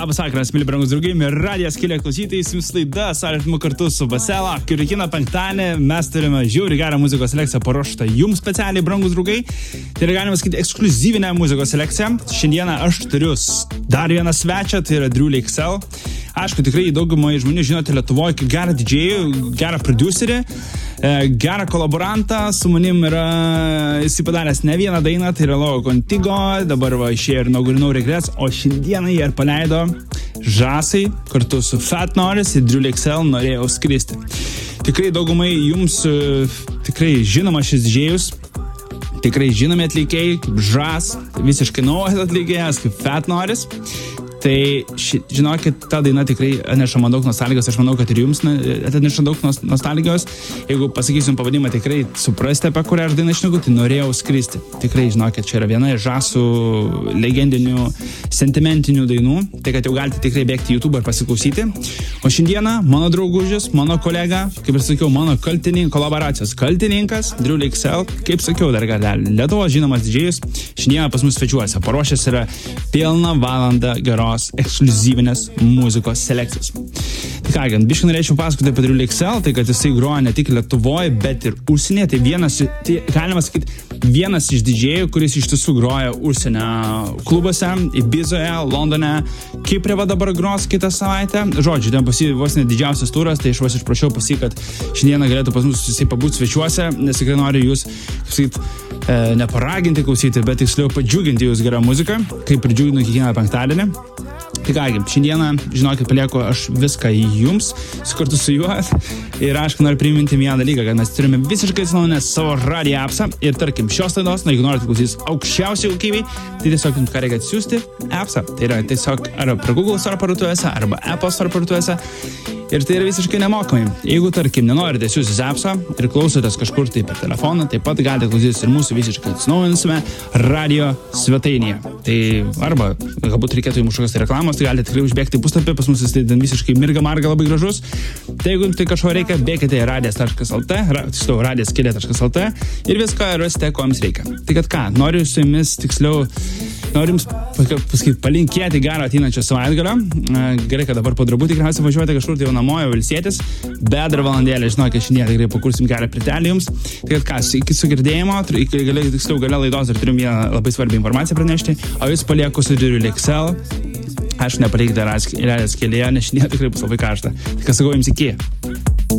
Labas vakaras, mėly brangus draugai, radijas Skylė klausytojai, su jūsų laida Sąlytimu kartu su Basela. Kiekvieną penktadienį mes turime žiauriai gerą muzikos selekciją paruoštą jums specialiai, brangus draugai. Tai yra galima sakyti ekskliuzyvinę muzikos selekciją. Šiandieną aš turiu dar vieną svečią, tai yra Driulė XL. Aišku, tikrai daugumai žmonių žinote Lietuvoje kaip gerą didžėjų, gerą producerį, gerą kolaborantą. Su manim yra jis padaręs ne vieną dainą, tai yra Logo Contigo, dabar va išėjo ir No Regrets, o šiandieną jie ir paleido Žasai kartu su Fat Norris ir Driulė XL norėjau skristi. Tikrai daugumai jums tikrai žinoma šis didžėjus, tikrai žinomi atlikėjai kaip Žas, visiškai naujas atlikėjas kaip Fat Norris. Tai žinokit, ta daina tikrai atneša man daug nostalgijos, aš manau, kad ir jums atneša daug nostalgijos. Jeigu pasakysim pavadimą, tikrai suprasti, apie kurią aš dainą šneku, tai norėjau skristi. Tikrai, žinokit, čia yra viena iš Žasų legendinių, sentimentinių dainų, tai kad jau galite tikrai bėgti į YouTube ir pasiklausyti. O šiandieną mano draugužis, mano kolega, kaip ir sakiau, mano kolaboracijos kaltininkas, Driulė XL, kaip sakiau, dar galė, Lietuvos žinomas didžėjus, šiandieną pas mus svečiuose, paruošęs yra pilną valandą geros ekskliuzyvinės muzikos selekcijos. Tai ką, biškai norėčiau pasakoti apie Driulė XL, tai kad jisai groja ne tik Lietuvoje, bet ir užsienyje. Tai galima sakyti, vienas iš didžėjų, kuris iš tiesų groja užsienio klubuose, Ibizoje, Londone, Kiprė va dabar gros kitą savaitę. Žodžiu, ten vos ne didžiausias turas, tai aš vos išprašiau kad šiandieną galėtų pas mus pabūti svečiuose, nes tikrai noriu jūs, kaip sakyt, neparaginti klausyti, bet tiksliau padžiuginti jūs gerą muziką, kaip ir džiuginu kiekvieną penktadienį. Tai kągi, šiandieną, žinokit, palieku aš viską jums, kartu su juo. Ir aš noriu priminti vieną dalyką, kad mes turime visiškai atsinaujinę savo radio appsą. Ir tarkim, šios laidos, jeigu norite klausytis aukščiausiai kokybiai, tai tiesiog jums ką reikia atsiųsti appsą. Tai yra tiesiog arba prie Google Store parduotuvėse, arba Apple Store parduotuvėse. Ir tai yra visiškai nemokamai. Jeigu, tarkim, nenorite siūsis appsą ir klausotės kažkur tai per telefoną, taip pat galite klausytis ir mūsų visiškai atsinaujinsime radio svetainėje. Tai arba galbūt reikėtų jums kažkokios reklamos, tai galite tikrai užbėgti puslapį, pas mus jis tai visiškai mirga marga labai gražus. Tai jeigu jums tai kažko reikia, bėkite į radijas.lt, radijas.lt ir viską rasite, ko jums reikia. Tai kad ką, noriu su jumis noriu jums palinkėti gerą ateinančio savaitgalio. Gerai, kad dabar po darbų tikriausiai važiuojate kažkur tai jau namoje vilsėtis, bet dar valandėlę, žinokit, šiandien tikrai pakursim gerą pritelį jums. Tai kad ką, iki sugirdėjimo, gale laidos dar turim vieną labai svarbią informaciją pranešti, o jūs palieku su Driulė XL. Aš nepalikite radijas kelyje, nes šiandien tikrai bus labai karšta. Tai kas sakau jums iki.